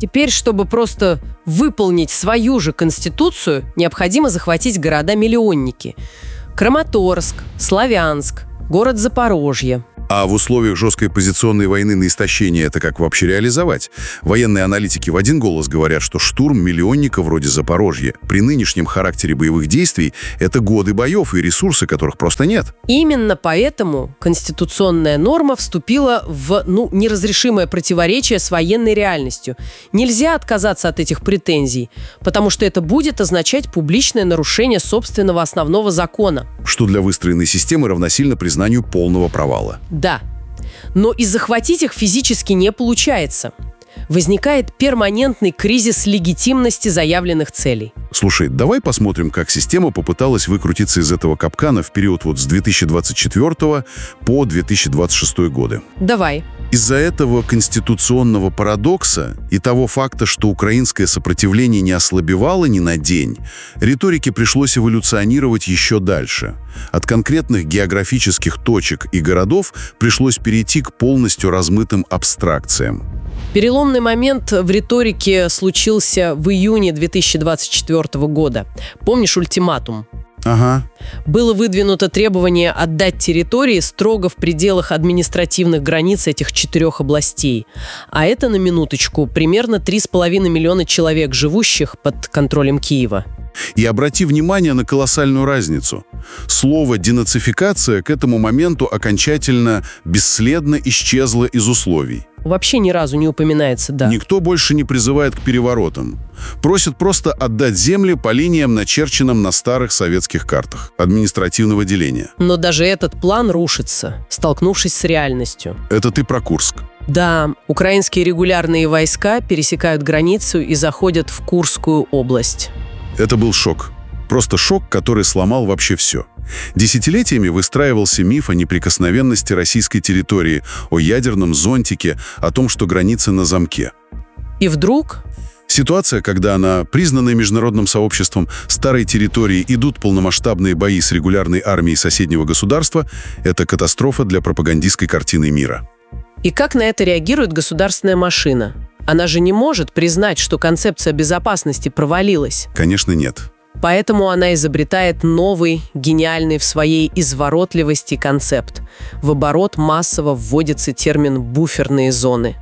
Теперь, чтобы просто выполнить свою же конституцию, необходимо захватить города-миллионники. Краматорск, Славянск, город Запорожье. А в условиях жесткой позиционной войны на истощение это как вообще реализовать? Военные аналитики в один голос говорят, что штурм миллионника вроде Запорожья при нынешнем характере боевых действий – это годы боев и ресурсы, которых просто нет. Именно поэтому конституционная норма вступила в ну, неразрешимое противоречие с военной реальностью. Нельзя отказаться от этих претензий, потому что это будет означать публичное нарушение собственного основного закона. Что для выстроенной системы равносильно признанию полного провала. Да, но и захватить их физически не получается. Возникает перманентный кризис легитимности заявленных целей. Слушай, давай посмотрим, как система попыталась выкрутиться из этого капкана в период вот с две тысячи двадцать четвёртого по две тысячи двадцать шестой годы. Давай. Из-за этого конституционного парадокса и того факта, что украинское сопротивление не ослабевало ни на день, риторике пришлось эволюционировать еще дальше. От конкретных географических точек и городов пришлось перейти к полностью размытым абстракциям. Переломный момент в риторике случился в июне две тысячи двадцать четвёртого года. Помнишь ультиматум? Ага. Было выдвинуто требование отдать территории строго в пределах административных границ этих четырех областей. А это, на минуточку, примерно три с половиной миллиона человек, живущих под контролем Киева. И обрати внимание на колоссальную разницу. Слово «денацификация» к этому моменту окончательно бесследно исчезло из условий. Вообще ни разу не упоминается, да. Никто больше не призывает к переворотам. Просит просто отдать земли по линиям, начерченным на старых советских картах административного деления. Но даже этот план рушится, столкнувшись с реальностью. Это ты про Курск. Да, украинские регулярные войска пересекают границу и заходят в Курскую область. Это был шок. Просто шок, который сломал вообще все. Десятилетиями выстраивался миф о неприкосновенности российской территории, о ядерном зонтике, о том, что границы на замке. И вдруг... Ситуация, когда на признанной международным сообществом старой территории идут полномасштабные бои с регулярной армией соседнего государства, это катастрофа для пропагандистской картины мира. И как на это реагирует государственная машина? Она же не может признать, что концепция безопасности провалилась. Конечно, нет. Поэтому она изобретает новый, гениальный в своей изворотливости концепт. В оборот массово вводится термин «буферные зоны».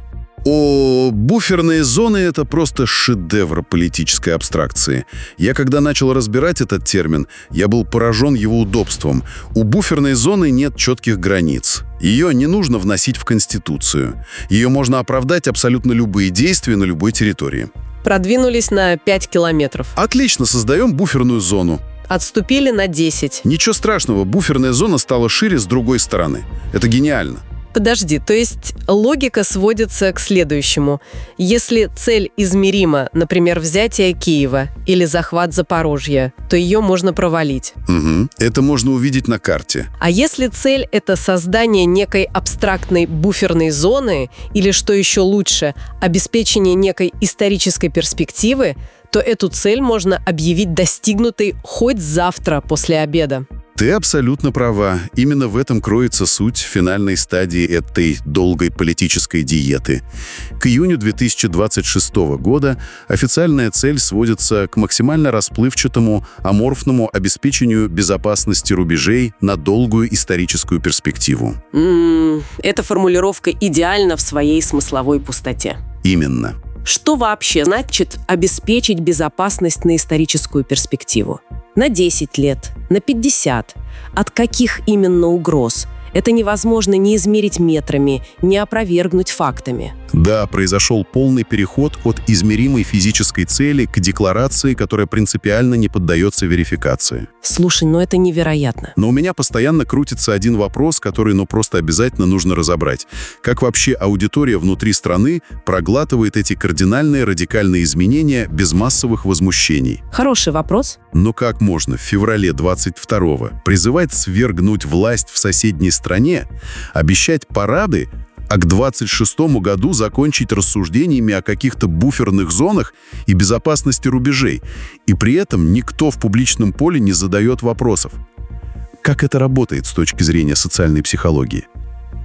О, буферные зоны – это просто шедевр политической абстракции. Я когда начал разбирать этот термин, я был поражен его удобством. У буферной зоны нет четких границ. Ее не нужно вносить в Конституцию. Ее можно оправдать абсолютно любые действия на любой территории. Продвинулись на пять километров. Отлично, создаем буферную зону. Отступили на десять. Ничего страшного, буферная зона стала шире с другой стороны. Это гениально. Подожди, то есть логика сводится к следующему. Если цель измерима, например, взятие Киева или захват Запорожья, то ее можно провалить. Угу. Это можно увидеть на карте. А если цель – это создание некой абстрактной буферной зоны, или, что еще лучше, обеспечение некой исторической перспективы, то эту цель можно объявить достигнутой хоть завтра после обеда. Ты абсолютно права. Именно в этом кроется суть финальной стадии этой долгой политической диеты. К июню две тысячи двадцать шестого года официальная цель сводится к максимально расплывчатому, аморфному обеспечению безопасности рубежей на долгую историческую перспективу. М-м, эта формулировка идеальна в своей смысловой пустоте. Именно. Что вообще значит обеспечить безопасность на историческую перспективу? На десять лет, на пятьдесят. От каких именно угроз? Это невозможно ни измерить метрами, ни опровергнуть фактами. Да, произошел полный переход от измеримой физической цели к декларации, которая принципиально не поддается верификации. Слушай, ну это невероятно. Но у меня постоянно крутится один вопрос, который ну просто обязательно нужно разобрать. Как вообще аудитория внутри страны проглатывает эти кардинальные радикальные изменения без массовых возмущений? Хороший вопрос. Но как можно в феврале двадцать второго призывать свергнуть власть в соседней стране, обещать парады, а к двадцать шестому году закончить рассуждениями о каких-то буферных зонах и безопасности рубежей, и при этом никто в публичном поле не задает вопросов. Как это работает с точки зрения социальной психологии?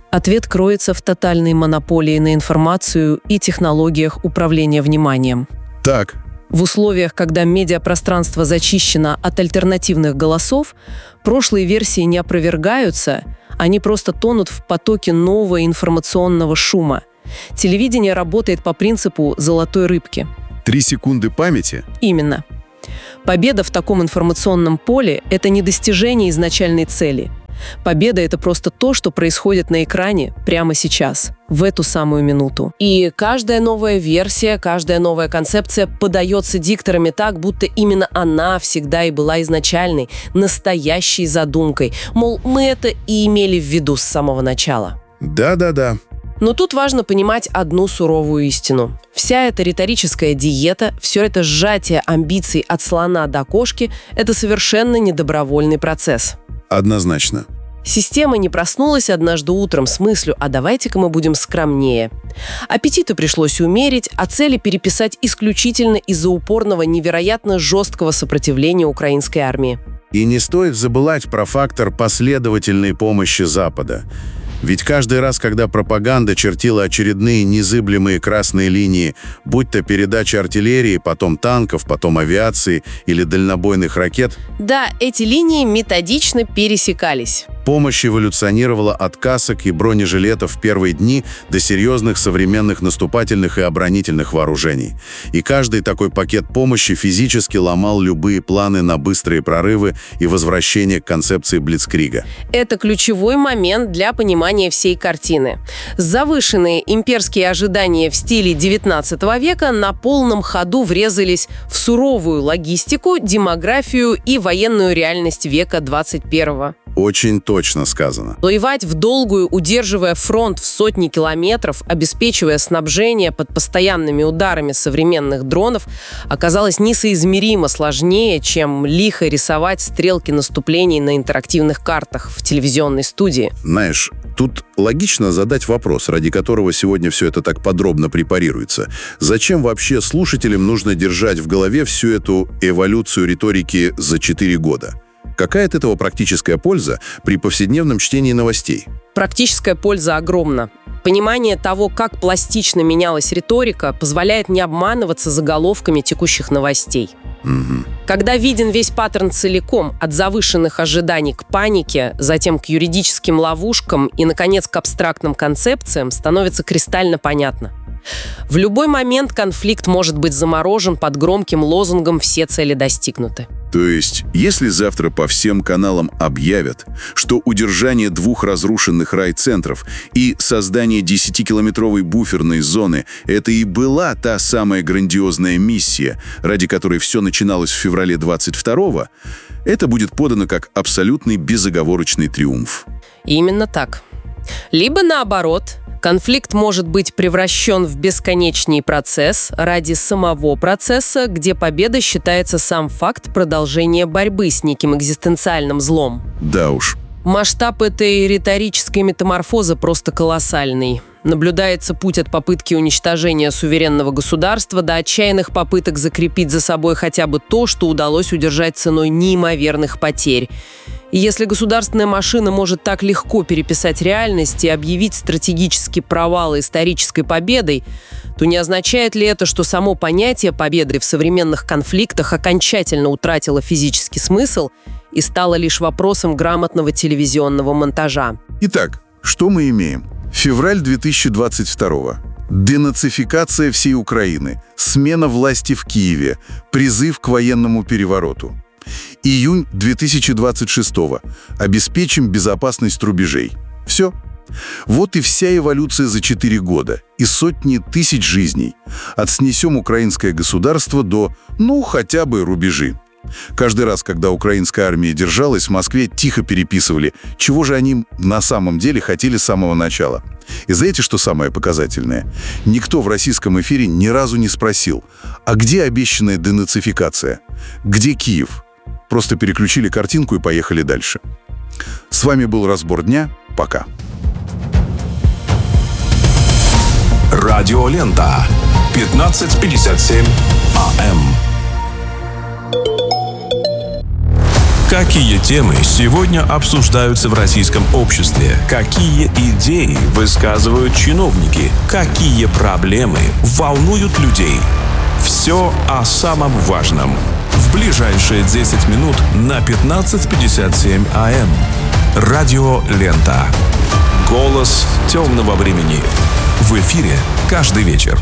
Ответ кроется в тотальной монополии на информацию и технологиях управления вниманием. Так. В условиях, когда медиапространство зачищено от альтернативных голосов, прошлые версии не опровергаются, они просто тонут в потоке нового информационного шума. Телевидение работает по принципу «золотой рыбки». Три секунды памяти? Именно. Победа в таком информационном поле – это не достижение изначальной цели. Победа – это просто то, что происходит на экране прямо сейчас, в эту самую минуту. И каждая новая версия, каждая новая концепция подается дикторами так, будто именно она всегда и была изначальной, настоящей задумкой. Мол, мы это и имели в виду с самого начала. Да-да-да. Но тут важно понимать одну суровую истину. Вся эта риторическая диета, все это сжатие амбиций от слона до кошки – это совершенно недобровольный процесс. Однозначно. Система не проснулась однажды утром с мыслью «а давайте-ка мы будем скромнее». Аппетиты пришлось умерить, а цели переписать исключительно из-за упорного, невероятно жесткого сопротивления украинской армии. И не стоит забывать про фактор последовательной помощи Запада. Ведь каждый раз, когда пропаганда чертила очередные незыблемые красные линии, будь то передача артиллерии, потом танков, потом авиации или дальнобойных ракет... Да, эти линии методично пересекались. Помощь эволюционировала от касок и бронежилетов в первые дни до серьезных современных наступательных и оборонительных вооружений. И каждый такой пакет помощи физически ломал любые планы на быстрые прорывы и возвращение к концепции Блицкрига. Это ключевой момент для понимания всей картины. Завышенные имперские ожидания в стиле девятнадцатого века на полном ходу врезались в суровую логистику, демографию и военную реальность века двадцать первого. Очень точно сказано. Воевать в долгую, удерживая фронт в сотни километров, обеспечивая снабжение под постоянными ударами современных дронов, оказалось несоизмеримо сложнее, чем лихо рисовать стрелки наступлений на интерактивных картах в телевизионной студии. Знаешь, тут логично задать вопрос, ради которого сегодня все это так подробно препарируется. Зачем вообще слушателям нужно держать в голове всю эту эволюцию риторики за четыре года? Какая от этого практическая польза при повседневном чтении новостей? Практическая польза огромна. Понимание того, как пластично менялась риторика, позволяет не обманываться заголовками текущих новостей. Угу. Когда виден весь паттерн целиком, от завышенных ожиданий к панике, затем к юридическим ловушкам и, наконец, к абстрактным концепциям, становится кристально понятно. В любой момент конфликт может быть заморожен под громким лозунгом «все цели достигнуты». То есть, если завтра по всем каналам объявят, что удержание двух разрушенных райцентров и создание десятикилометровой буферной зоны – это и была та самая грандиозная миссия, ради которой все начиналось в феврале двадцать второго, это будет подано как абсолютный безоговорочный триумф. Именно так. Либо наоборот – конфликт может быть превращен в бесконечный процесс ради самого процесса, где победа считается сам факт продолжения борьбы с неким экзистенциальным злом. Да уж. Масштаб этой риторической метаморфозы просто колоссальный. Наблюдается путь от попытки уничтожения суверенного государства до отчаянных попыток закрепить за собой хотя бы то, что удалось удержать ценой неимоверных потерь. И если государственная машина может так легко переписать реальность и объявить стратегический провал исторической победой, то не означает ли это, что само понятие победы в современных конфликтах окончательно утратило физический смысл и стало лишь вопросом грамотного телевизионного монтажа? Итак, что мы имеем? Февраль две тысячи двадцать второго. Денацификация всей Украины, смена власти в Киеве, призыв к военному перевороту. Июнь две тысячи двадцать шестого. Обеспечим безопасность рубежей. Все. Вот и вся эволюция за четыре года. И сотни тысяч жизней. От снесем украинское государство до, ну, хотя бы рубежи. Каждый раз, когда украинская армия держалась, в Москве тихо переписывали, чего же они на самом деле хотели с самого начала. И знаете, что самое показательное? Никто в российском эфире ни разу не спросил, а где обещанная денацификация? Где Киев? Просто переключили картинку и поехали дальше. С вами был «Разбор дня». Пока. Радиолента. пятнадцать пятьдесят семь АМ. Какие темы сегодня обсуждаются в российском обществе? Какие идеи высказывают чиновники? Какие проблемы волнуют людей? Все о самом важном. В ближайшие десять минут на пятнадцать пятьдесят семь А М. Радио Лента. Голос темного времени. В эфире каждый вечер.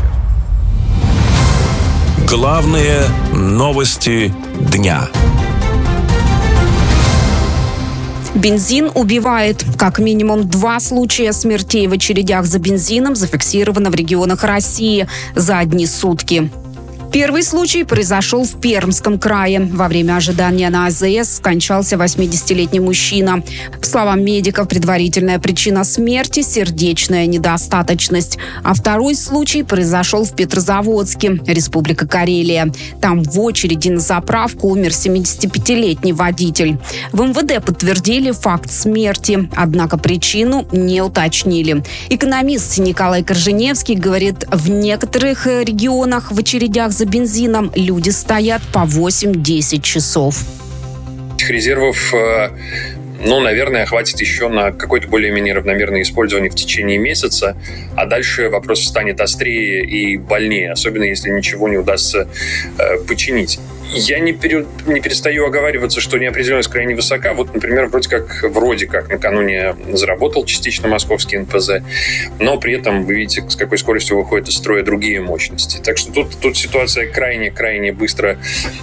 Главные новости дня. Бензин убивает. Как минимум два случая смертей в очередях за бензином зафиксировано в регионах России за одни сутки. Первый случай произошел в Пермском крае. Во время ожидания на А Зэ Эс скончался восьмидесятилетний мужчина. По словам медиков, предварительная причина смерти – сердечная недостаточность. А второй случай произошел в Петрозаводске, Республика Карелия. Там в очереди на заправку умер семидесятипятилетний водитель. В Эм Вэ Дэ подтвердили факт смерти, однако причину не уточнили. Экономист Николай Корженевский говорит, в некоторых регионах в очередях за бензином люди стоят по восемь-десять часов. Резервов, ну, наверное, хватит еще на какое-то более-менее равномерное использование в течение месяца, а дальше вопрос станет острее и больнее, особенно если ничего не удастся э, починить. Я не, пере, не перестаю оговариваться, что неопределенность крайне высока. Вот, например, вроде как, вроде как накануне заработал частично московский эн пэ зэ, но при этом вы видите, с какой скоростью выходят из строя другие мощности. Так что тут, тут ситуация крайне-крайне быстро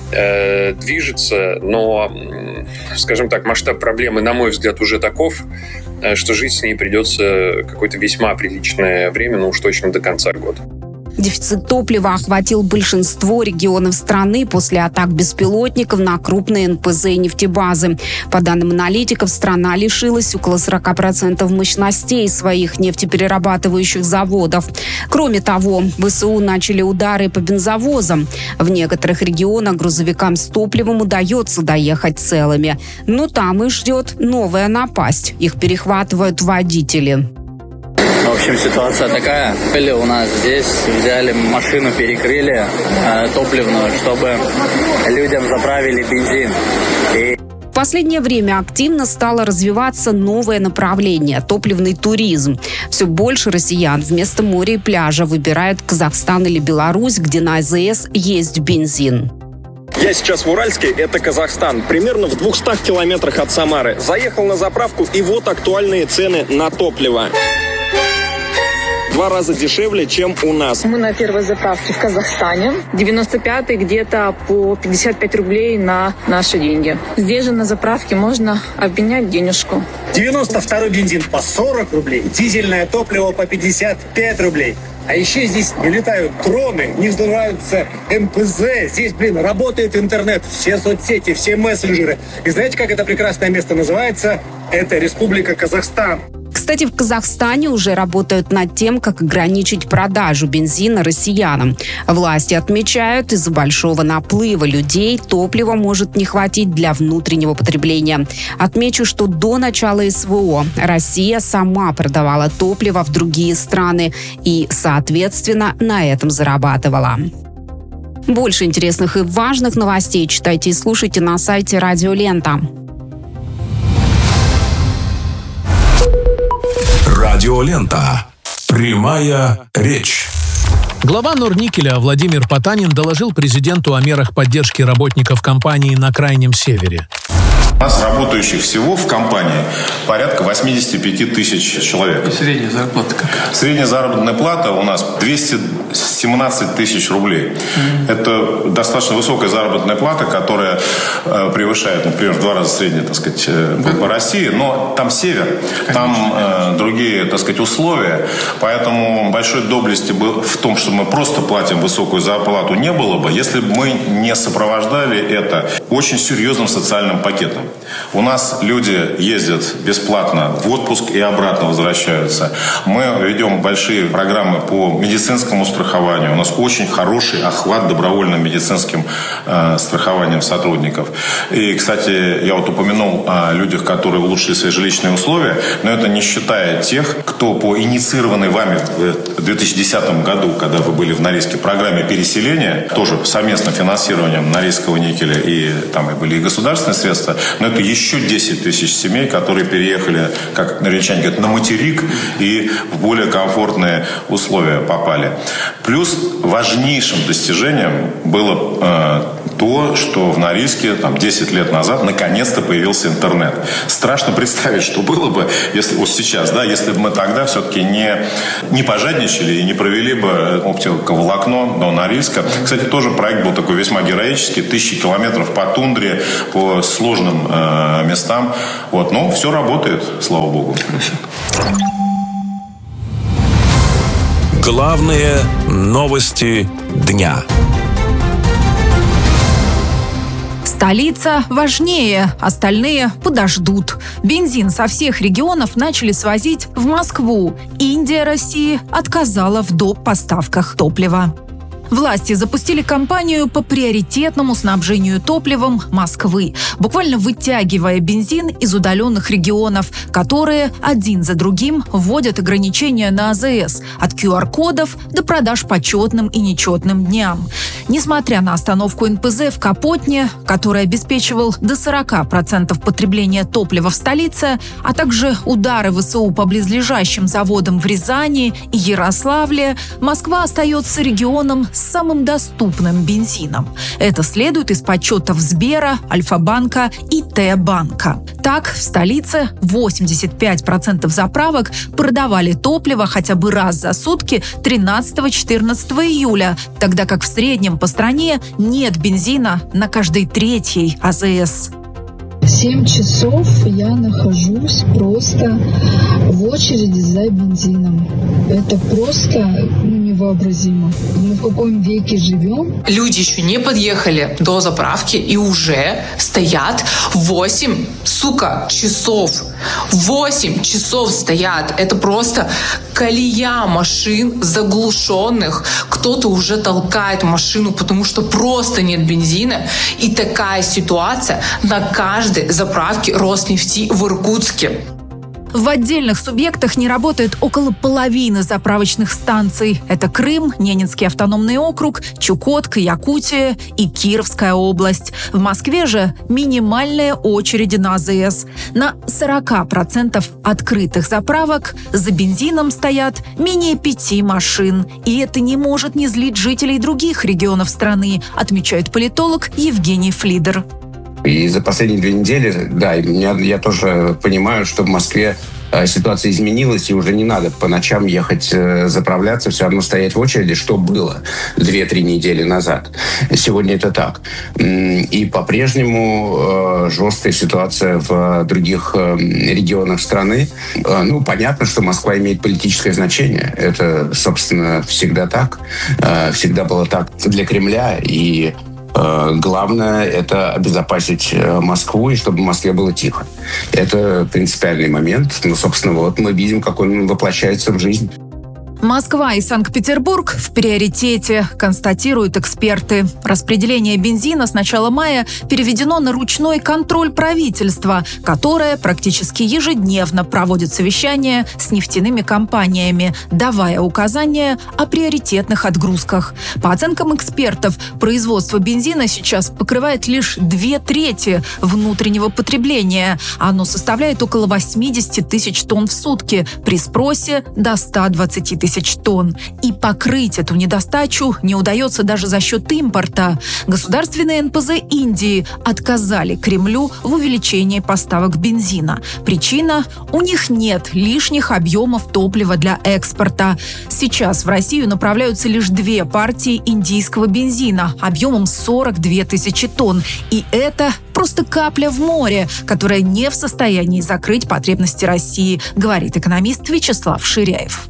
э, движется, но, скажем так, масштаб проблемы, на мой взгляд, уже таков, что жить с ней придется какое-то весьма приличное время, ну уж точно до конца года. Дефицит топлива охватил большинство регионов страны после атак беспилотников на крупные эн пэ зэ и нефтебазы. По данным аналитиков, страна лишилась около сорок процентов мощностей своих нефтеперерабатывающих заводов. Кроме того, вэ эс у начали удары по бензовозам. В некоторых регионах грузовикам с топливом удается доехать целыми. Но там их ждет новая напасть. Их перехватывают водители. В общем, ситуация такая. У нас здесь взяли машину, перекрыли э, топливную, чтобы людям заправили бензин. И... В последнее время активно стало развиваться новое направление – топливный туризм. Все больше россиян вместо моря и пляжа выбирают Казахстан или Беларусь, где на А Зэ Эс есть бензин. Я сейчас в Уральске, это Казахстан, примерно в двухстах километрах от Самары. Заехал на заправку, и вот актуальные цены на топливо. Два раза дешевле, чем у нас. Мы на первой заправке в Казахстане. девяносто пятый где-то по пятьдесят пять рублей на наши деньги. Здесь же на заправке можно обменять денежку. девяносто второй бензин по сорок рублей, дизельное топливо по пятьдесят пять рублей. А еще здесь не летают дроны, не взрываются эн пэ зэ. Здесь, блин, работает интернет, все соцсети, все мессенджеры. И знаете, как это прекрасное место называется? Это Республика Казахстан. Кстати, в Казахстане уже работают над тем, как ограничить продажу бензина россиянам. Власти отмечают, из-за большого наплыва людей топлива может не хватить для внутреннего потребления. Отмечу, что до начала эс вэ о Россия сама продавала топливо в другие страны и, соответственно, на этом зарабатывала. Больше интересных и важных новостей читайте и слушайте на сайте Радио Лента. Радиолента. Прямая речь. Глава Норникеля Владимир Потанин доложил президенту о мерах поддержки работников компании на Крайнем Севере. У нас работающих всего в компании порядка восемьдесят пять тысяч человек. И средняя зарплата какая? Средняя заработная плата у нас двести семнадцать тысяч рублей. Mm-hmm. Это достаточно высокая заработная плата, которая э, превышает, например, в два раза среднюю, так сказать, э, по, по России. Но там север, Конечно. там э, другие, так сказать, условия. Поэтому большой доблести в том, что мы просто платим высокую зарплату, не было бы, если бы мы не сопровождали это очень серьезным социальным пакетом. У нас люди ездят бесплатно в отпуск и обратно возвращаются. Мы ведем большие программы по медицинскому страхованию. У нас очень хороший охват добровольным медицинским э, страхованием сотрудников. И, кстати, я вот упомянул о людях, которые улучшили свои жилищные условия, но это не считая тех, кто по инициированной вами в две тысячи десятом году, когда вы были в Норильске, программе переселения, тоже совместным финансированием Норильского никеля и там и были и государственные средства, но это еще десять тысяч семей, которые переехали, как норвежане говорят, на материк и в более комфортные условия попали. Плюс важнейшим достижением было э, то, что в Норильске там, десять лет назад наконец-то появился интернет. Страшно представить, что было бы, если вот сейчас, да, если бы мы тогда все-таки не, не пожадничали и не провели бы оптиковолокно до Норильска. Кстати, тоже проект был такой весьма героический. Тысячи километров по тундре, по сложным э, местам. Вот. Но все работает, слава богу. Главные новости дня. Столица важнее, остальные подождут. Бензин со всех регионов начали свозить в Москву. Индия России отказала в доп. Поставках топлива. Власти запустили кампанию по приоритетному снабжению топливом Москвы, буквально вытягивая бензин из удаленных регионов, которые один за другим вводят ограничения на АЗС от ку ар кодов до продаж по четным и нечетным дням. Несмотря на остановку эн пэ зэ в Капотне, который обеспечивал до сорок процентов потребления топлива в столице, а также удары вэ эс у по близлежащим заводам в Рязани и Ярославле, Москва остается регионом с самым доступным бензином. Это следует из подсчетов Сбера, Альфа-банка и Т-банка. Так, в столице восемьдесят пять процентов заправок продавали топливо хотя бы раз за сутки тринадцатого-четырнадцатого июля, тогда как в среднем по стране нет бензина на каждой третьей а зэ эс. Семь часов я нахожусь просто в очереди за бензином. Это просто ну, невообразимо. Мы в каком веке живем? Люди еще не подъехали до заправки и уже стоят восемь, сука, часов. восемь часов стоят. Это просто колея машин заглушенных. Кто-то уже толкает машину, потому что просто нет бензина. И такая ситуация на каждой заправке Роснефти в Иркутске. В отдельных субъектах не работает около половины заправочных станций. Это Крым, Ненецкий автономный округ, Чукотка, Якутия и Кировская область. В Москве же минимальные очереди на а зэ эс. На сорок процентов открытых заправок за бензином стоят менее пяти машин. И это не может не злить жителей других регионов страны, отмечает политолог Евгений Флидер. И за последние две недели, да, я, я тоже понимаю, что в Москве э, ситуация изменилась, и уже не надо по ночам ехать э, заправляться, все равно стоять в очереди, что было две-три недели назад. Сегодня это так. И по-прежнему э, жесткая ситуация в других э, регионах страны. Э, ну, понятно, что Москва имеет политическое значение. Это, собственно, всегда так. Э, всегда было так для Кремля, и главное – это обезопасить Москву, и чтобы в Москве было тихо. Это принципиальный момент. Ну, собственно, вот мы видим, как он воплощается в жизнь. Москва и Санкт-Петербург в приоритете, констатируют эксперты. Распределение бензина с начала мая переведено на ручной контроль правительства, которое практически ежедневно проводит совещания с нефтяными компаниями, давая указания о приоритетных отгрузках. По оценкам экспертов, производство бензина сейчас покрывает лишь две трети внутреннего потребления. Оно составляет около восемьдесят тысяч тонн в сутки, при спросе до ста двадцати тысяч тонн. И покрыть эту недостачу не удается даже за счет импорта. Государственные эн пэ зэ Индии отказали Кремлю в увеличении поставок бензина. Причина – у них нет лишних объемов топлива для экспорта. Сейчас в Россию направляются лишь две партии индийского бензина объемом сорок две тысячи тонн. И это просто капля в море, которая не в состоянии закрыть потребности России, говорит экономист Вячеслав Ширяев.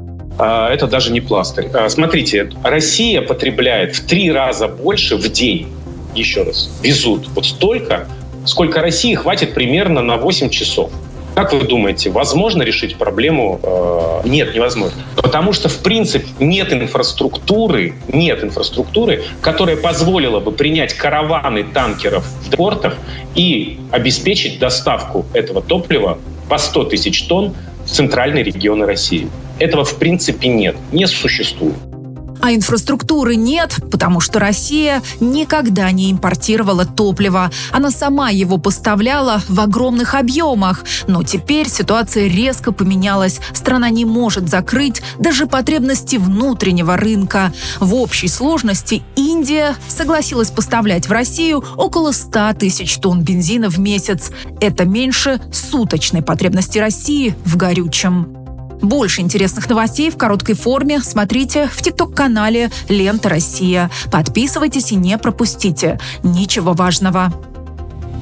Это даже не пластырь. Смотрите, Россия потребляет в три раза больше в день. Еще раз, везут вот столько, сколько России хватит примерно на восемь часов. Как вы думаете, возможно решить проблему? Нет, невозможно. Потому что, в принципе, нет инфраструктуры, нет инфраструктуры, которая позволила бы принять караваны танкеров в портах и обеспечить доставку этого топлива по сто тысяч тонн в центральные регионы России. Этого в принципе нет, не существует. А инфраструктуры нет, потому что Россия никогда не импортировала топливо. Она сама его поставляла в огромных объемах. Но теперь ситуация резко поменялась. Страна не может закрыть даже потребности внутреннего рынка. В общей сложности Индия согласилась поставлять в Россию около ста тысяч тонн бензина в месяц. Это меньше суточной потребности России в горючем. Больше интересных новостей в короткой форме смотрите в тикток-канале «Лента Россия». Подписывайтесь и не пропустите ничего важного.